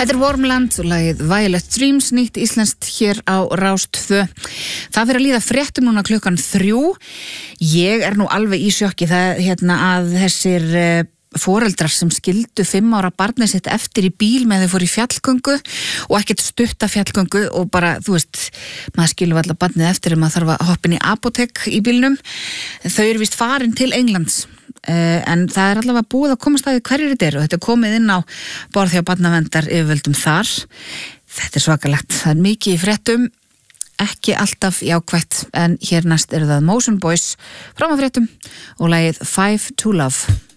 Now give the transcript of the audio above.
Þetta Wormland og lagið Violet Dreams, nýtt íslenskt hér á Rás 2. Það fyrir að líða fréttum núna klukkan 3. Ég nú alveg í sjokki að þessir foreldrar sem skildu 5 ára barnið sitt eftir í bíl með þau fóru í fjallgöngu og ekkert stutta fjallgöngu og bara, þú veist, maður skilur allar barnið eftir maður þarf að hoppa inn í apótek í bílnum. Þau eru víst farin til Englands. En það allavega búið að komast að hverjir þetta og þetta komið inn á borð hjá barnaverndar yfirvöldum þar. Þetta svakalegt, það mikið í fréttum, ekki alltaf jákvætt, en hér næst eru það Motion Boys fram að fréttum og lagið Five to Love.